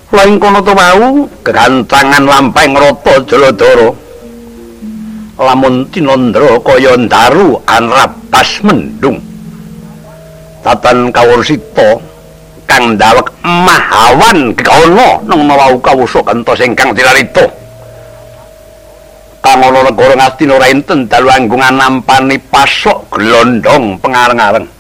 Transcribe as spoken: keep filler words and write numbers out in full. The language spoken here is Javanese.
Lain kono to mau kegancangan lampahing rata Jaladara. Lamun tinandra kaya ndaru anrabas mendung. Tatan kawursita kang ndawek mahawan kekawana nang wau kawusa kantos ingkang dirarita. Kang ana negara Ngastina ora enten dalu anggungan nampani pasok glondhong pengareng-areng.